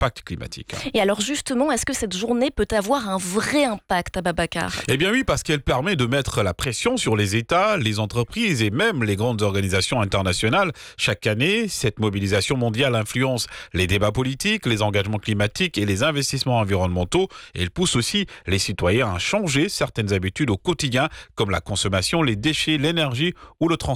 pacte climatique. Et alors justement, est-ce que cette journée peut avoir un vrai impact, Ababacar ? Eh bien oui, parce qu'elle permet de mettre la pression sur les États, les entreprises et même les grandes organisations internationales. Chaque année, cette mobilisation mondiale influence les débats politiques, les engagements climatiques et les investissements environnementaux. Et elle pousse aussi les citoyens à changer certaines habitudes au quotidien, comme la consommation, les déchets, l'énergie ou le transport.